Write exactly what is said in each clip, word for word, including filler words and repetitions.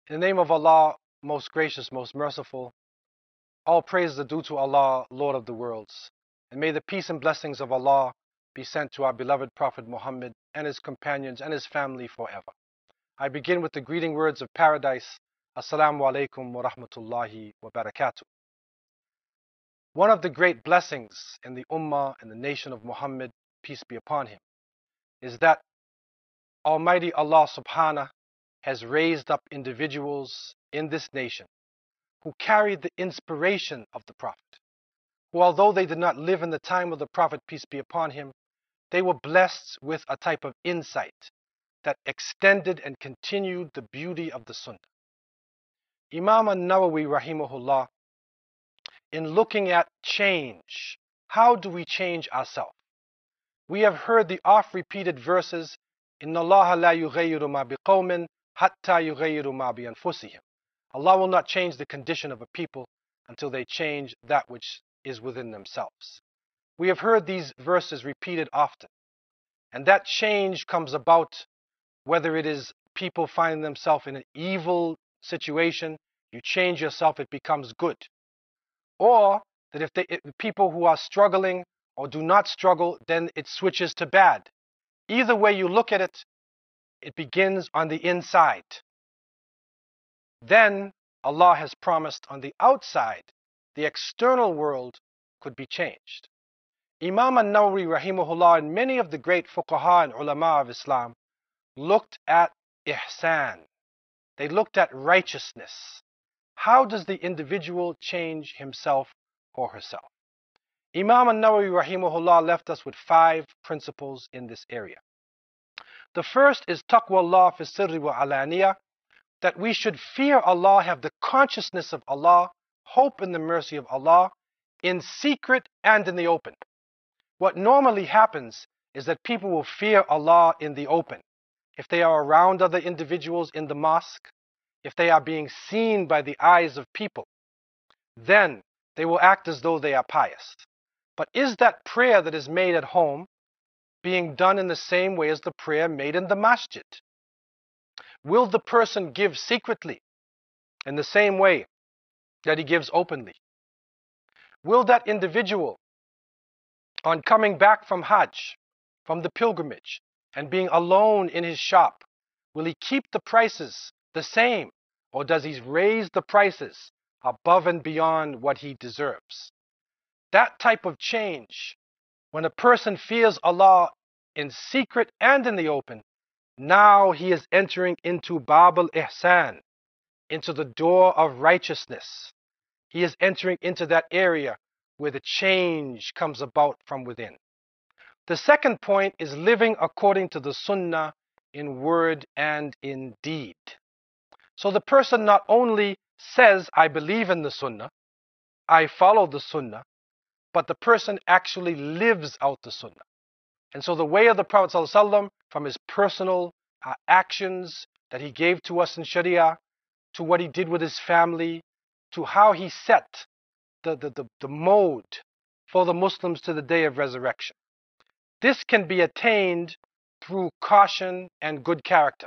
In the name of Allah, most gracious, most merciful, all praises are due to Allah, Lord of the worlds. And may the peace and blessings of Allah be sent to our beloved Prophet Muhammad and his companions and his family forever. I begin with the greeting words of paradise. Assalamu alaikum wa rahmatullahi wa barakatuh. One of the great blessings in the Ummah and the nation of Muhammad, peace be upon him, is that Almighty Allah subhanahu has raised up individuals in this nation who carried the inspiration of the Prophet, who although they did not live in the time of the Prophet, peace be upon him, they were blessed with a type of insight that extended and continued the beauty of the Sunnah. Imam an-Nawawi rahimahullah, in looking at change, how do we change ourselves? We have heard the oft-repeated verses, Inna Allah la yughayyiru ma biqawmin hatta yughayyiru ma bi anfusihim. Allah will not change the condition of a people until they change that which is within themselves. We have heard these verses repeated often. And that change comes about whether it is people finding themselves in an evil situation, you change yourself, it becomes good. Or that if they, if people who are struggling or do not struggle, then it switches to bad. Either way you look at it, it begins on the inside. Then Allah has promised on the outside, the external world could be changed. Imam an-Nawawi rahimahullah and many of the great fuqaha and ulama of Islam looked at ihsan. They looked at righteousness. How does the individual change himself or herself? Imam an-Nawawi rahimahullah left us with five principles in this area. The first is taqwa Allah fi sirri wa alaniya, that we should fear Allah, have the consciousness of Allah, hope in the mercy of Allah, in secret and in the open. What normally happens is that people will fear Allah in the open. If they are around other individuals in the mosque, if they are being seen by the eyes of people, then they will act as though they are pious. But is that prayer that is made at home being done in the same way as the prayer made in the masjid? Will the person give secretly in the same way that he gives openly? Will that individual, on coming back from Hajj, from the pilgrimage, and being alone in his shop, will he keep the prices the same, or does he raise the prices above and beyond what he deserves? That type of change, when a person fears Allah in secret and in the open, now he is entering into Bab al-Ihsan, into the door of righteousness. He is entering into that area where the change comes about from within. The second point is living according to the Sunnah in word and in deed. So the person not only says, I believe in the Sunnah, I follow the Sunnah, but the person actually lives out the Sunnah. And so the way of the Prophet ﷺ, from his personal uh, actions that he gave to us in Sharia, to what he did with his family, to how he set the, the, the, the mode for the Muslims to the day of resurrection. This can be attained through caution and good character.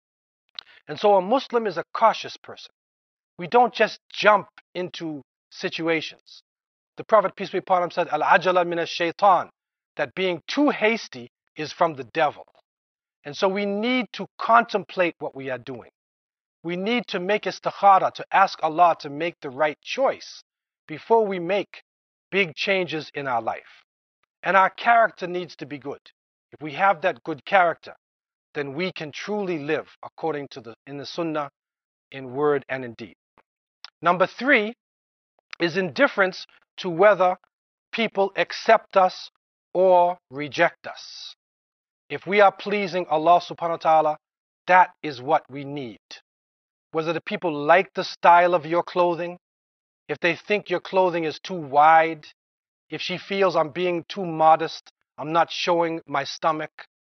And so a Muslim is a cautious person. We don't just jump into situations. The Prophet, peace be upon him, said, Al-ajala min ash-shaytan, that being too hasty is from the devil. And so we need to contemplate what we are doing. We need to make istikhara, to ask Allah to make the right choice before we make big changes in our life. And our character needs to be good. If we have that good character, then we can truly live according to the in the Sunnah, in word and in deed. Number three is indifference to whether people accept us or reject us. If we are pleasing Allah subhanahu wa ta'ala, that is what we need. Whether the people like the style of your clothing, if they think your clothing is too wide, if she feels I'm being too modest, I'm not showing my stomach,